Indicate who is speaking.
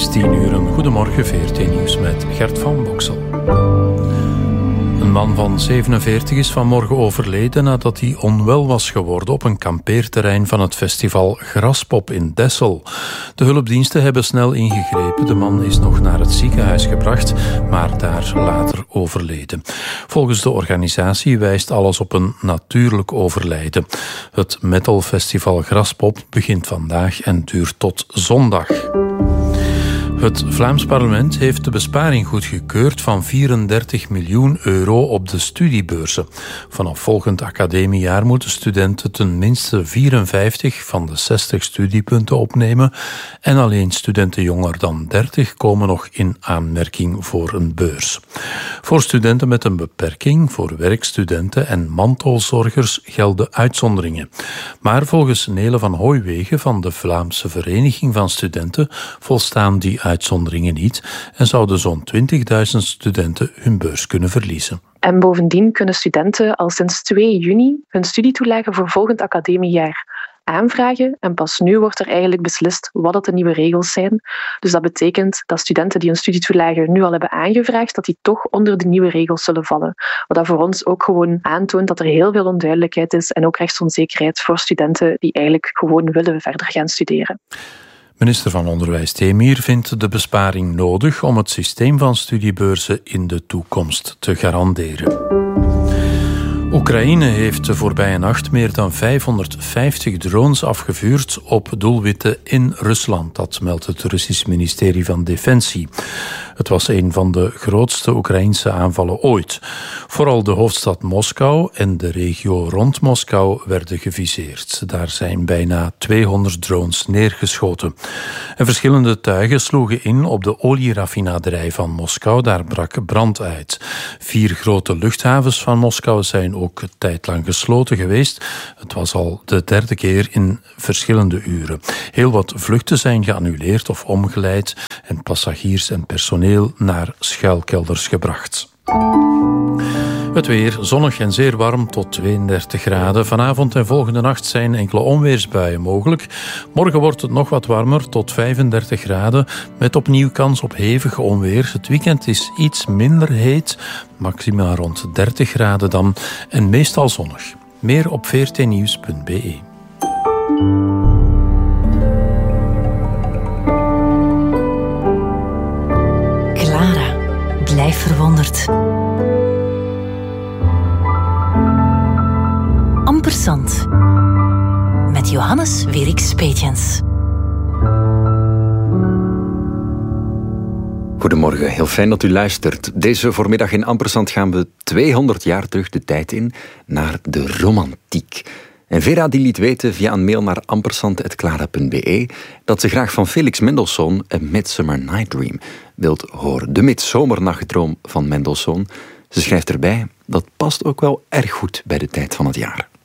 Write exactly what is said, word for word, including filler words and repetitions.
Speaker 1: is tien uur. Een goedemorgen, V R T Nieuws met Gert van Boksel. Een man van zevenenveertig is vanmorgen overleden nadat hij onwel was geworden op een kampeerterrein van het festival Graspop in Dessel. De hulpdiensten hebben snel ingegrepen. De man is nog naar het ziekenhuis gebracht, maar daar later overleden. Volgens de organisatie wijst alles op een natuurlijk overlijden. Het metalfestival Graspop begint vandaag en duurt tot zondag. Het Vlaams parlement heeft de besparing goedgekeurd van vierendertig miljoen euro op de studiebeurzen. Vanaf volgend academiejaar moeten studenten ten minste vierenvijftig van de zestig studiepunten opnemen en alleen studenten jonger dan dertig komen nog in aanmerking voor een beurs. Voor studenten met een beperking, voor werkstudenten en mantelzorgers gelden uitzonderingen. Maar volgens Nele van Hooiwegen van de Vlaamse Vereniging van Studenten volstaan die uitzonderingen niet en zouden zo'n twintigduizend studenten hun beurs kunnen verliezen.
Speaker 2: En bovendien kunnen studenten al sinds twee juni hun studietoelage voor volgend academiejaar aanvragen en pas nu wordt er eigenlijk beslist wat het de nieuwe regels zijn. Dus dat betekent dat studenten die hun studietoelage nu al hebben aangevraagd, dat die toch onder de nieuwe regels zullen vallen. Wat dat voor ons ook gewoon aantoont dat er heel veel onduidelijkheid is en ook rechtsonzekerheid voor studenten die eigenlijk gewoon willen verder gaan studeren.
Speaker 1: Minister van Onderwijs Themier vindt de besparing nodig om het systeem van studiebeurzen in de toekomst te garanderen. Oekraïne heeft de voorbije nacht meer dan vijfhonderdvijftig drones afgevuurd op doelwitten in Rusland. Dat meldt het Russisch ministerie van Defensie. Het was een van de grootste Oekraïnse aanvallen ooit. Vooral de hoofdstad Moskou en de regio rond Moskou werden geviseerd. Daar zijn bijna tweehonderd drones neergeschoten. En verschillende tuigen sloegen in op de olieraffinaderij van Moskou. Daar brak brand uit. Vier grote luchthavens van Moskou zijn ook een tijd lang gesloten geweest. Het was al de derde keer in verschillende uren. Heel wat vluchten zijn geannuleerd of omgeleid en passagiers en personeel naar schuilkelders gebracht. Het weer zonnig en zeer warm tot tweeëndertig graden. Vanavond en volgende nacht zijn enkele onweersbuien mogelijk. Morgen wordt het nog wat warmer tot vijfendertig graden met opnieuw kans op hevig onweer. Het weekend is iets minder heet, maximaal rond dertig graden dan en meestal zonnig. Meer op v r t nieuws punt b e.
Speaker 3: Clara, blijf verwonderd. Ampersand met Johannes Werik-Speetjens.
Speaker 4: Goedemorgen, heel fijn dat u luistert. Deze voormiddag in Ampersand gaan we tweehonderd jaar terug de tijd in naar de romantiek. En Vera die liet weten via een mail naar ampersand punt clara punt b e dat ze graag van Felix Mendelssohn A Midsummer Night Dream wilt horen. De midzomernachtdroom van Mendelssohn. Ze schrijft erbij, dat past ook wel erg goed bij de tijd van het jaar.